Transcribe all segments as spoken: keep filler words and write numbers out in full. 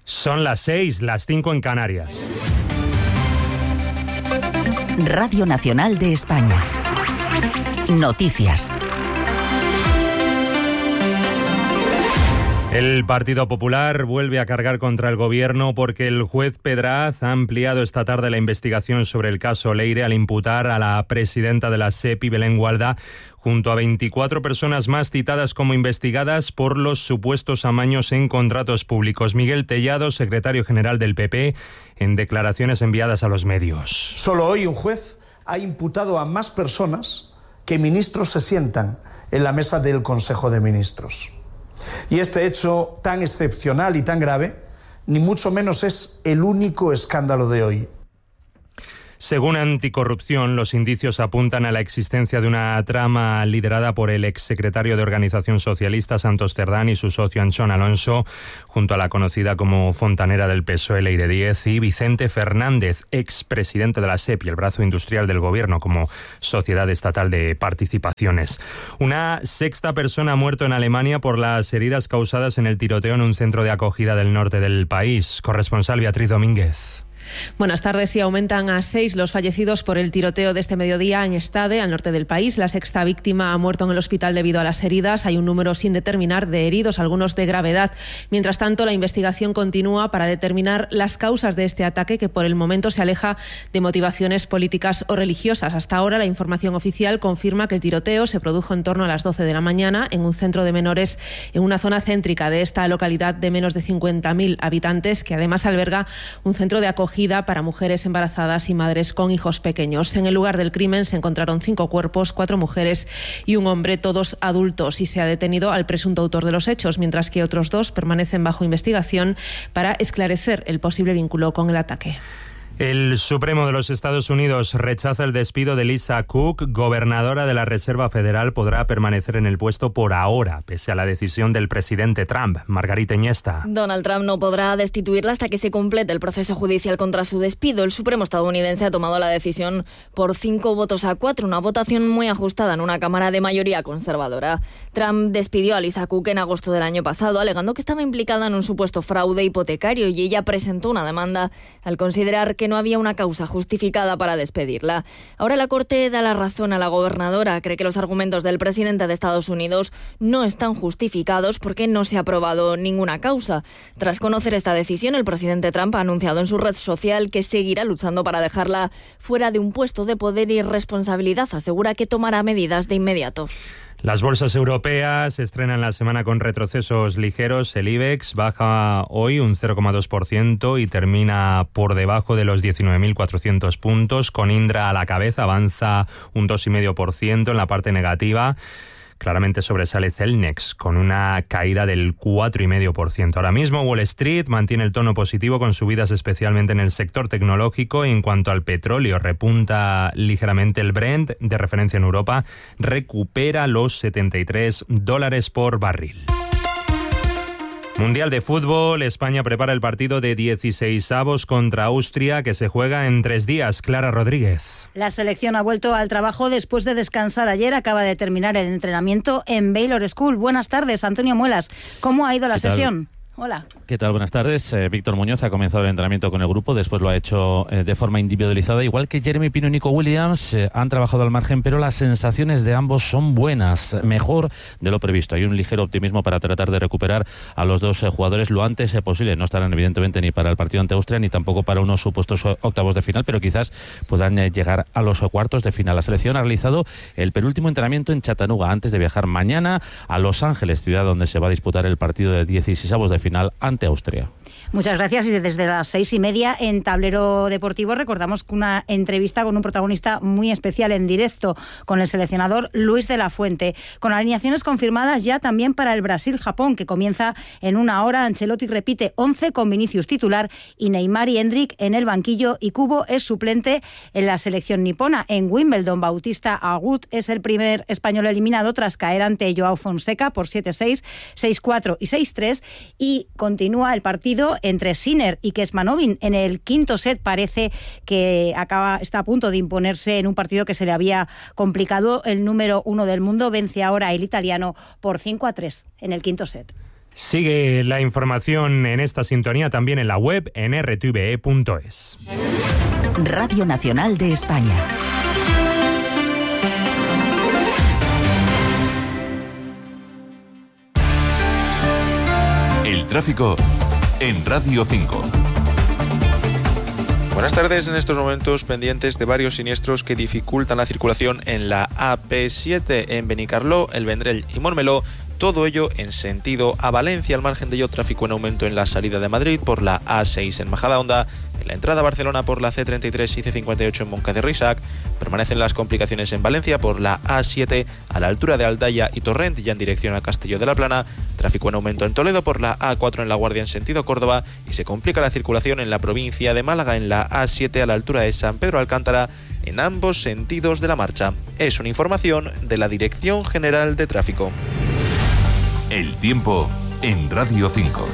Son las seis, las cinco en Canarias. Radio Nacional de España. Noticias. El Partido Popular vuelve a cargar contra el Gobierno porque el juez Pedraz ha ampliado esta tarde la investigación sobre el caso Leire al imputar a la presidenta de la SEPI, Belén Gualda, junto a veinticuatro personas más citadas como investigadas por los supuestos amaños en contratos públicos. Miguel Tellado, secretario general del P P, en declaraciones enviadas a los medios. Solo hoy un juez ha imputado a más personas que ministros se sientan en la mesa del Consejo de Ministros. Y este hecho tan excepcional y tan grave, ni mucho menos es el único escándalo de hoy. Según Anticorrupción, los indicios apuntan a la existencia de una trama liderada por el exsecretario de Organización Socialista Santos Cerdán y su socio Anchón Alonso, junto a la conocida como fontanera del P S O E Leire Díez y Vicente Fernández, expresidente de la SEPI, el brazo industrial del Gobierno como Sociedad Estatal de Participaciones. Una sexta persona ha muerto en Alemania por las heridas causadas en el tiroteo en un centro de acogida del norte del país. Corresponsal Beatriz Domínguez. Buenas tardes. Y aumentan a seis los fallecidos por el tiroteo de este mediodía en Stade, al norte del país. La sexta víctima ha muerto en el hospital debido a las heridas. Hay un número sin determinar de heridos, algunos de gravedad. Mientras tanto, la investigación continúa para determinar las causas de este ataque, que por el momento se aleja de motivaciones políticas o religiosas. Hasta ahora, la información oficial confirma que el tiroteo se produjo en torno a las doce de la mañana en un centro de menores en una zona céntrica de esta localidad de menos de cincuenta mil habitantes, que además alberga un centro de acogida para mujeres embarazadas y madres con hijos pequeños. En el lugar del crimen se encontraron cinco cuerpos, cuatro mujeres y un hombre, todos adultos, y se ha detenido al presunto autor de los hechos, mientras que otros dos permanecen bajo investigación para esclarecer el posible vínculo con el ataque. El Supremo de los Estados Unidos rechaza el despido de Lisa Cook, gobernadora de la Reserva Federal. Podrá permanecer en el puesto por ahora, pese a la decisión del presidente Trump. Margarita Iniesta. Donald Trump no podrá destituirla hasta que se complete el proceso judicial contra su despido. El Supremo estadounidense ha tomado la decisión por cinco votos a cuatro, una votación muy ajustada en una Cámara de mayoría conservadora. Trump despidió a Lisa Cook en agosto del año pasado, alegando que estaba implicada en un supuesto fraude hipotecario, y ella presentó una demanda al considerar que que no había una causa justificada para despedirla. Ahora la Corte da la razón a la gobernadora. Cree que los argumentos del presidente de Estados Unidos no están justificados porque no se ha probado ninguna causa. Tras conocer esta decisión, el presidente Trump ha anunciado en su red social que seguirá luchando para dejarla fuera de un puesto de poder y responsabilidad. Asegura que tomará medidas de inmediato. Las bolsas europeas estrenan la semana con retrocesos ligeros. El IBEX baja hoy un cero coma dos por ciento y termina por debajo de los diecinueve mil cuatrocientos puntos. Con Indra a la cabeza avanza un dos coma cinco por ciento en la parte negativa. Claramente sobresale Celnex con una caída del cuatro coma cinco por ciento. Ahora mismo Wall Street mantiene el tono positivo con subidas especialmente en el sector tecnológico. En cuanto al petróleo, repunta ligeramente el Brent, de referencia en Europa, recupera los setenta y tres dólares por barril. Mundial de Fútbol, España prepara el partido de dieciseisavos contra Austria, que se juega en tres días. Clara Rodríguez. La selección ha vuelto al trabajo después de descansar ayer. Acaba de terminar el entrenamiento en Baylor School. Buenas tardes, Antonio Muelas. ¿Cómo ha ido la sesión? Hola. ¿Qué tal? Buenas tardes. Eh, Víctor Muñoz ha comenzado el entrenamiento con el grupo, después lo ha hecho eh, de forma individualizada. Igual que Jeremy Pino y Nico Williams, eh, han trabajado al margen, pero las sensaciones de ambos son buenas, mejor de lo previsto. Hay un ligero optimismo para tratar de recuperar a los dos eh, jugadores lo antes eh, posible. No estarán evidentemente ni para el partido ante Austria, ni tampoco para unos supuestos octavos de final, pero quizás puedan eh, llegar a los cuartos de final. La selección ha realizado el penúltimo entrenamiento en Chattanooga antes de viajar mañana a Los Ángeles, ciudad donde se va a disputar el partido de dieciseisavos de final ante Austria. Muchas gracias. Y desde las seis y media en Tablero Deportivo recordamos una entrevista con un protagonista muy especial en directo con el seleccionador Luis de la Fuente, con alineaciones confirmadas ya también para el Brasil-Japón, que comienza en una hora. Ancelotti repite once con Vinicius titular y Neymar y Endrick en el banquillo, y Kubo es suplente en la selección nipona. En Wimbledon, Bautista Agut es el primer español eliminado tras caer ante Joao Fonseca por siete seis, seis cuatro y seis tres, y continúa el partido entre Sinner y Kecmanovic. En el quinto set parece que acaba, está a punto de imponerse en un partido que se le había complicado. El número uno del mundo vence ahora el italiano por cinco a tres en el quinto set. Sigue la información en esta sintonía también en la web en r t v e punto es. Radio Nacional de España. El tráfico en Radio cinco. Buenas tardes. En estos momentos pendientes de varios siniestros que dificultan la circulación en la A P siete en Benicarló, El Vendrell y Montmeló. Todo ello en sentido a Valencia. Al margen de ello, tráfico en aumento en la salida de Madrid por la A seis en Majadahonda, en la entrada a Barcelona por la C treinta y tres y C cincuenta y ocho en Moncada de Reixac. Permanecen las complicaciones en Valencia por la A siete a la altura de Aldaya y Torrent, ya en dirección a Castelló de la Plana. Tráfico en aumento en Toledo por la A cuatro en La Guardia en sentido Córdoba, y se complica la circulación en la provincia de Málaga en la A siete a la altura de San Pedro Alcántara en ambos sentidos de la marcha. Es una información de la Dirección General de Tráfico. El tiempo en Radio cinco.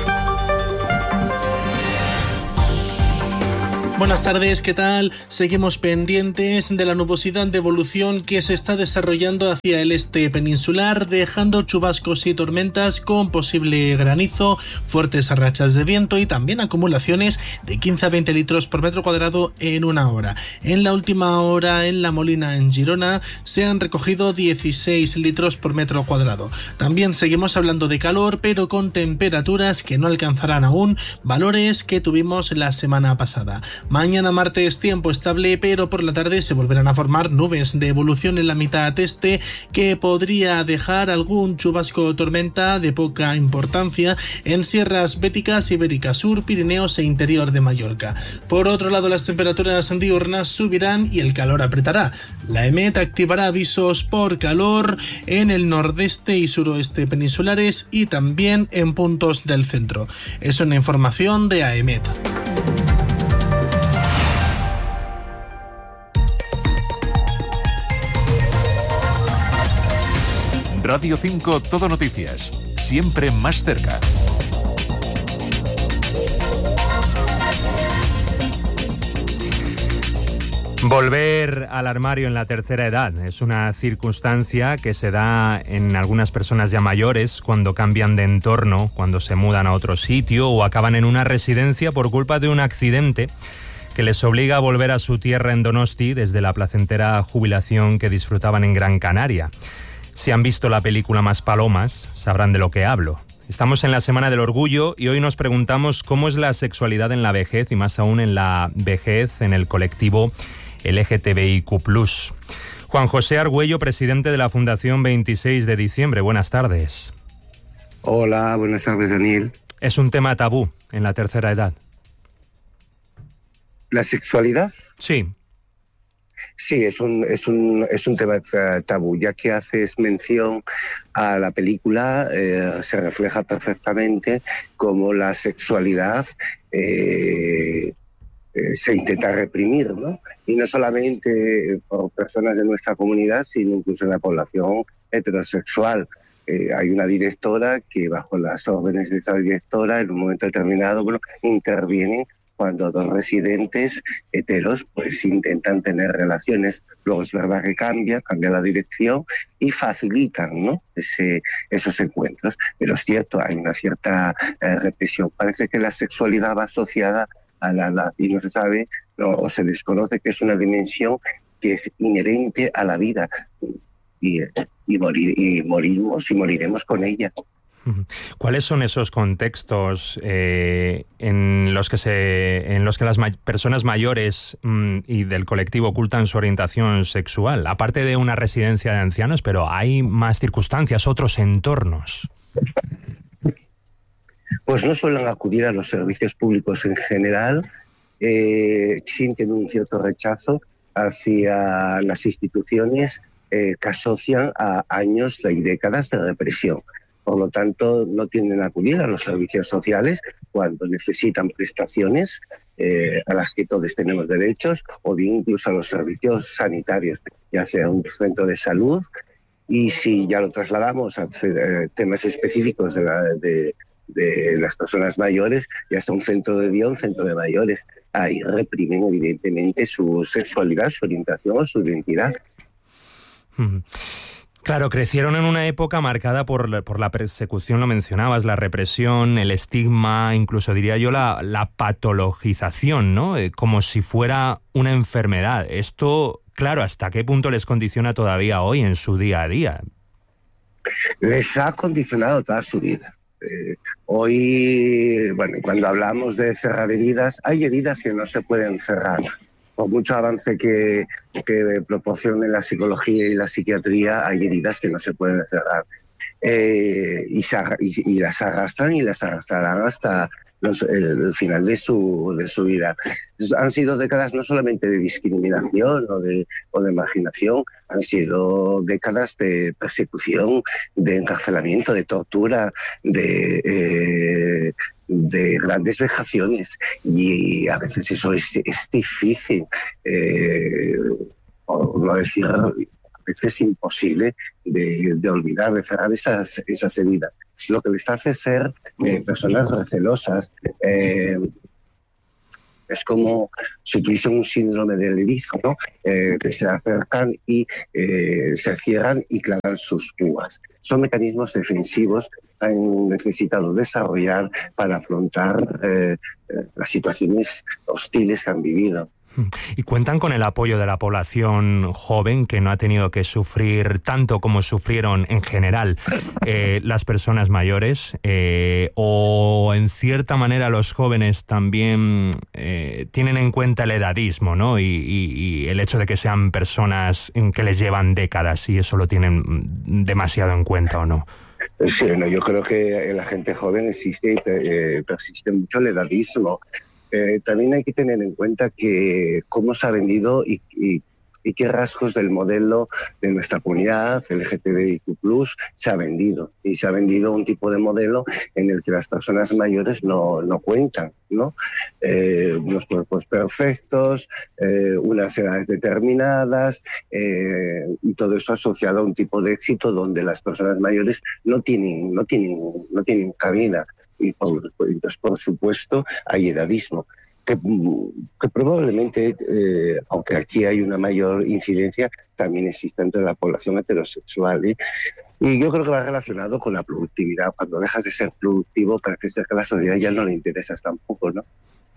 Buenas tardes, ¿qué tal? Seguimos pendientes de la nubosidad de evolución que se está desarrollando hacia el este peninsular, dejando chubascos y tormentas con posible granizo, fuertes rachas de viento y también acumulaciones de quince a veinte litros por metro cuadrado en una hora. En la última hora en La Molina, en Girona, se han recogido dieciséis litros por metro cuadrado. También seguimos hablando de calor, pero con temperaturas que no alcanzarán aún valores que tuvimos la semana pasada. Mañana martes tiempo estable, pero por la tarde se volverán a formar nubes de evolución en la mitad este que podría dejar algún chubasco o tormenta de poca importancia en sierras béticas, Ibérica Sur, Pirineos e interior de Mallorca. Por otro lado, las temperaturas diurnas subirán y el calor apretará. La EMET activará avisos por calor en el nordeste y suroeste peninsulares y también en puntos del centro. Es una información de AEMET. Radio cinco Todo Noticias, siempre más cerca. Volver al armario en la tercera edad es una circunstancia que se da en algunas personas ya mayores cuando cambian de entorno, cuando se mudan a otro sitio o acaban en una residencia por culpa de un accidente que les obliga a volver a su tierra en Donosti desde la placentera jubilación que disfrutaban en Gran Canaria. Si han visto la película Maspalomas, sabrán de lo que hablo. Estamos en la Semana del Orgullo y hoy nos preguntamos cómo es la sexualidad en la vejez y más aún en la vejez en el colectivo L G T B I Q plus. Juan José Argüello, presidente de la Fundación veintiséis de diciembre. Buenas tardes. Hola, buenas tardes, Daniel. Es un tema tabú en la tercera edad. ¿La sexualidad? Sí. Sí, es un, es un, es un tema tabú, ya que haces mención a la película, eh, se refleja perfectamente cómo la sexualidad eh, eh, se intenta reprimir, ¿no? Y no solamente por personas de nuestra comunidad, sino incluso en la población heterosexual. Eh, hay una directora que, bajo las órdenes de esa directora, en un momento determinado, bueno, interviene cuando dos residentes heteros pues intentan tener relaciones. Luego es verdad que cambia, cambia la dirección y facilitan, ¿no?, Ese, esos encuentros. Pero es cierto, hay una cierta eh, represión. Parece que la sexualidad va asociada a la edad y no se sabe, no, o se desconoce que es una dimensión que es inherente a la vida y, y, morir, y morimos y moriremos con ella. ¿Cuáles son esos contextos eh, en los que se, en los que las ma- personas mayores mmm, y del colectivo ocultan su orientación sexual? Aparte de una residencia de ancianos, pero hay más circunstancias, otros entornos. Pues no suelen acudir a los servicios públicos en general, eh, sienten un cierto rechazo hacia las instituciones eh, que asocian a años y décadas de represión. Por lo tanto, no tienden a acudir a los servicios sociales cuando necesitan prestaciones eh, a las que todos tenemos derechos, o bien incluso a los servicios sanitarios, ya sea un centro de salud. Y si ya lo trasladamos a eh, temas específicos de, la, de, de las personas mayores, ya sea un centro de día, un centro de mayores, ahí reprimen evidentemente su sexualidad, su orientación o su identidad. Mm. Claro, crecieron en una época marcada por, por la persecución, lo mencionabas, la represión, el estigma, incluso diría yo la, la patologización, ¿no? Eh, como si fuera una enfermedad. Esto, claro, ¿hasta qué punto les condiciona todavía hoy en su día a día? Les ha condicionado toda su vida. Eh, hoy, bueno, cuando hablamos de cerrar heridas, hay heridas que no se pueden cerrar. Por mucho avance que, que proporcione la psicología y la psiquiatría, hay heridas que no se pueden cerrar. Eh, y, se, y, y las arrastran y las arrastrarán hasta los, el, el final de su, de su vida. Han sido décadas no solamente de discriminación o de, o de marginación, han sido décadas de persecución, de encarcelamiento, de tortura, de... Eh, de grandes vejaciones, y a veces eso es, es difícil, eh, por no decir a veces imposible de, de olvidar, de cerrar esas, esas heridas. Lo que les hace ser eh, personas recelosas. Eh, Es como si tuviesen un síndrome del erizo, ¿no? Eh, que se acercan y eh, se cierran y clavan sus púas. Son mecanismos defensivos que han necesitado desarrollar para afrontar eh, las situaciones hostiles que han vivido. Y cuentan con el apoyo de la población joven, que no ha tenido que sufrir tanto como sufrieron en general eh, las personas mayores, eh, o en cierta manera los jóvenes también eh, tienen en cuenta el edadismo, ¿no? Y, y, y el hecho de que sean personas que les llevan décadas, y eso lo tienen demasiado en cuenta, ¿o no? Sí, no, yo creo que en la gente joven existe y eh, persiste mucho el edadismo. Eh, también hay que tener en cuenta que cómo se ha vendido y, y, y qué rasgos del modelo de nuestra comunidad L G T B I Q plus, se ha vendido. Y se ha vendido un tipo de modelo en el que las personas mayores no, no cuentan, ¿no? Eh, unos cuerpos perfectos, eh, unas edades determinadas, eh, y todo eso asociado a un tipo de éxito donde las personas mayores no tienen, no tienen, no tienen cabida. Y por, pues, por supuesto hay edadismo, que, que probablemente, eh, aunque aquí hay una mayor incidencia, también existe entre la población heterosexual, ¿eh? Y yo creo que va relacionado con la productividad. Cuando dejas de ser productivo, parece ser que a la sociedad ya no le interesas tampoco, ¿no?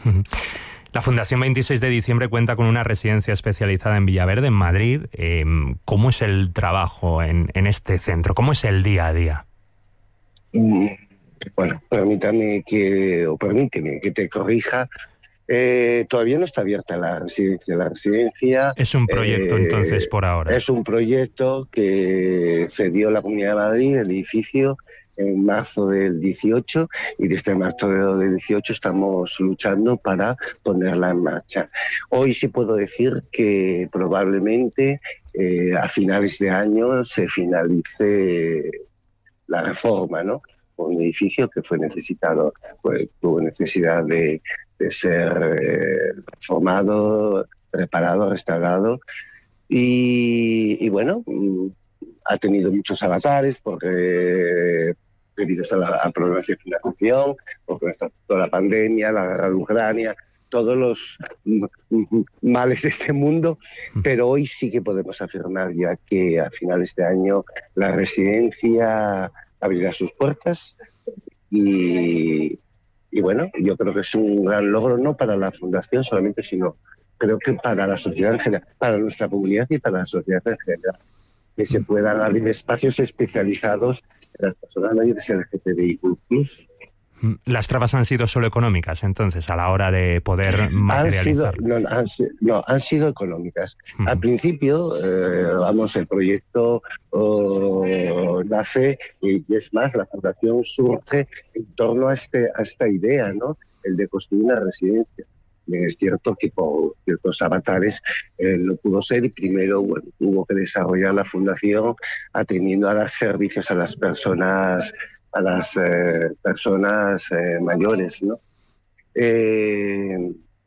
La Fundación veintiséis de diciembre cuenta con una residencia especializada en Villaverde, en Madrid. Eh, ¿Cómo es el trabajo en, en este centro? ¿Cómo es el día a día? Mm. Bueno, permítame que, o permíteme que te corrija. Eh, todavía no está abierta la residencia. La residencia es un proyecto, eh, entonces, por ahora. Es un proyecto que cedió la Comunidad de Madrid, el edificio, en marzo del dieciocho, y desde marzo del dieciocho estamos luchando para ponerla en marcha. Hoy sí puedo decir que probablemente eh, a finales de año se finalice la reforma, ¿no? Un edificio que fue necesitado, pues, tuvo necesidad de, de ser eh, reformado, reparado, restaurado, y, y bueno, ha tenido muchos avatares porque debido a, la, a problemas de financiación, porque está toda la pandemia, la guerra de Ucrania, todos los males de este mundo, pero hoy sí que podemos afirmar ya que a finales de año la residencia abrirá sus puertas y, y bueno, yo creo que es un gran logro, no para la Fundación solamente, sino creo que para la sociedad en general, para nuestra comunidad y para la sociedad en general, que se puedan abrir espacios especializados en las personas mayores L G T B I Q plus. Las trabas han sido solo económicas, entonces, a la hora de poder materializar. Han sido, no, han, no, han sido económicas. Uh-huh. Al principio, eh, vamos, el proyecto oh, nace, y es más, la Fundación surge en torno a, este, a esta idea, ¿no? El de construir una residencia. Es cierto que por ciertos avatares eh, no pudo ser, y primero, bueno, hubo que desarrollar la Fundación atendiendo a dar servicios a las personas a las eh, personas eh, mayores, ¿no? Eh,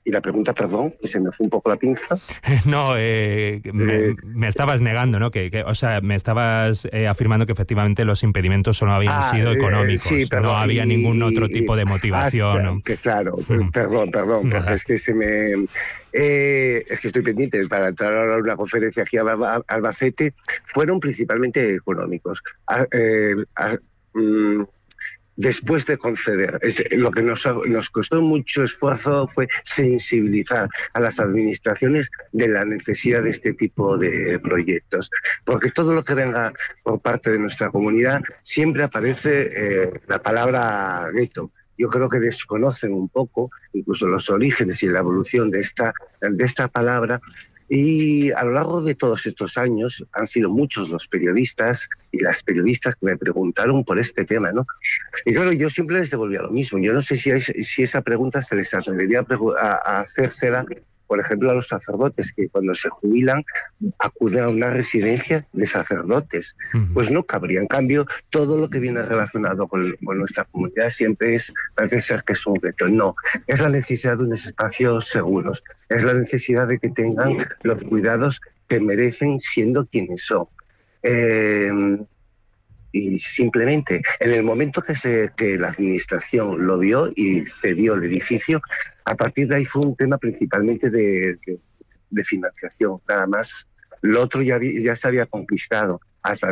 Y la pregunta, perdón, que se me fue un poco la pinza. No, eh, me, Eh, me estabas negando, ¿no? Que, que, o sea, me estabas eh, afirmando que efectivamente los impedimentos solo habían Ah, sido eh, económicos. sí, perdón, no había y- ningún otro y- tipo de motivación. hasta ¿no? que, claro, Mm. perdón, perdón, porque Nada. es que se me... eh, es que estoy pendiente para entrar ahora a una conferencia aquí a Alba- Albacete. Fueron principalmente económicos. Ah, eh, ah, mm, Después de conceder, es, lo que nos, nos costó mucho esfuerzo fue sensibilizar a las administraciones de la necesidad de este tipo de proyectos, porque todo lo que venga por parte de nuestra comunidad siempre aparece eh, la palabra gueto. Yo creo que desconocen un poco incluso los orígenes y la evolución de esta, de esta palabra, y a lo largo de todos estos años han sido muchos los periodistas y las periodistas que me preguntaron por este tema, ¿no? Y claro, yo siempre les devolvía lo mismo. Yo no sé si, hay, si esa pregunta se les atrevería a, pregu- a, a hacérsela, por ejemplo, a los sacerdotes, que cuando se jubilan acuden a una residencia de sacerdotes. Ujú. Pues no cabría. En cambio, todo lo que viene relacionado con, con nuestra comunidad siempre es, parece ser que es un reto. No, es la necesidad de unos espacios seguros, es la necesidad de que tengan los cuidados que merecen siendo quienes son. Eh, y simplemente, en el momento que, se, que la administración lo vio y cedió el edificio, a partir de ahí fue un tema principalmente de, de, de financiación, nada más. Lo otro ya, había- ya se había conquistado a través